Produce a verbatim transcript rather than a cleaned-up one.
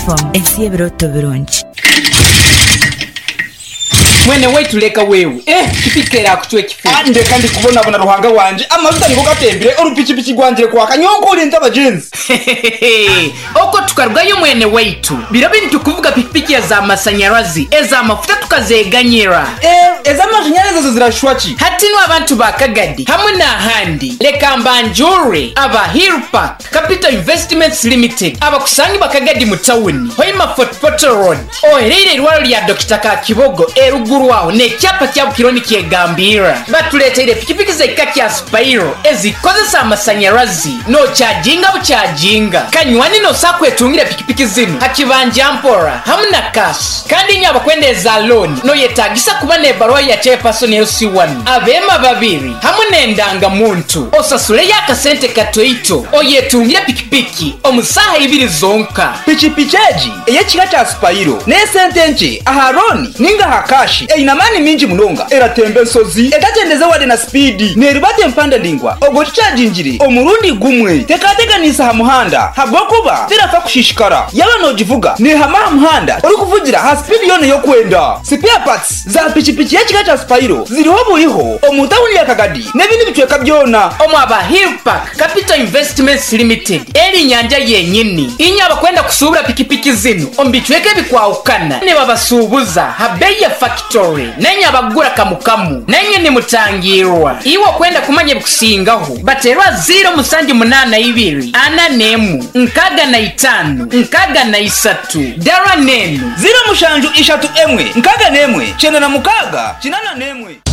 From Ensi Ebroto Birungi. Mwene wetu leka wewe eh kipikera kutwe kifu ande kandi kubona bona ruhanga wanje amavuta niko gatembere urupikipiki gwanje kwa kanyonko urinda abagenzi oko tukarugayo mwene wetu birabe nitukuvuga pikipiki ya za masanyarazi eza mafuta tukazeganyira eh eza mashanyarazi zo zirashwachi hatino abantu bakagadi hamwe na handi leka mbanjure aba Hill Park Capital Investments Limited aba kusangi bakagadi mutawuni hoima Fort Portal Road oherere rwaro ya Doctor Kakibogo eru Guruwaho ne cyapa cya kironi kiegambira batuletera pikipiki za ikaki Aspiro ezikozesa amasanyarazi no charginga bucharginga kanywani no sakwetungira pikipiki zino hakibanje ampora hamuna cash kandi nyaba kwendeza loan no yetagisa kuba ne barwa ya chairperson L C one abema babiri hamune ndanga muntu osasule yaka sente katoito oyetungira pikipiki omusaha ibiri zonka pikipiki eji eye kika Aspiro ne sente nche aharoni ninga hakashi e inamani minji munonga eratembe nsozi egatendeze wade na speed neribate mpanda ndingwa ogo chargingire omurundi gumwe tekateganisa ha muhanda habokuba tirafa kushishikara yaba no jivuga ne hama muhanda uri kuvugira ha speed yone yo kwenda spare parts za pichipiki ya kika Aspiro ziriho buriho omutawuni ya Kagadi nebindi bitweka byona omwaba Hill Park Capital Investments Limited eri nyanja yenyini inyaba kwenda kusubura pikipiki zino ombitweke bikwaukana ne babasubuza habeya factory nenya abagura kamukamu nenye ni mutangirwa iwo kwenda kumanye bukusingaho baterwa zero musanji munana ibiri ana nemu nkaga na itanu nkaga na isatu dara nenu zero mushanju ishatu emwe nkaga nemwe chena na mukaga chinana nemwe